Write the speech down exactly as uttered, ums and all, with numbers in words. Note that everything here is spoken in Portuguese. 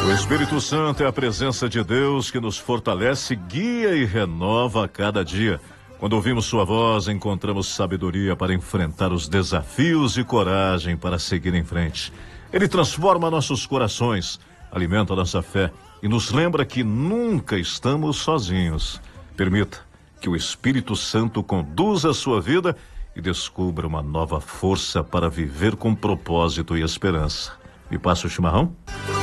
O Espírito Santo é a presença de Deus que nos fortalece, guia e renova a cada dia. Quando ouvimos sua voz, encontramos sabedoria para enfrentar os desafios e coragem para seguir em frente. Ele transforma nossos corações, alimenta nossa fé e nos lembra que nunca estamos sozinhos. Permita que o Espírito Santo conduza a sua vida e descubra uma nova força para viver com propósito e esperança. Me passa o chimarrão?